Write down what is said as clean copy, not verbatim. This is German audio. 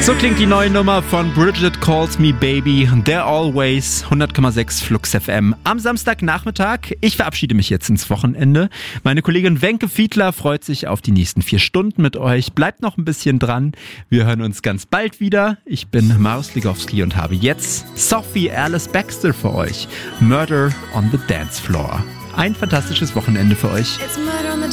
So klingt die neue Nummer von Bridget Calls Me Baby, There Always, 100,6 Flux FM. Am Samstagnachmittag, ich verabschiede mich jetzt ins Wochenende. Meine Kollegin Wenke Fiedler freut sich auf die nächsten 4 Stunden mit euch. Bleibt noch ein bisschen dran. Wir hören uns ganz bald wieder. Ich bin Marius Ligowski und habe jetzt Sophie Alice Baxter für euch. Murder on the Dance Floor. Ein fantastisches Wochenende für euch.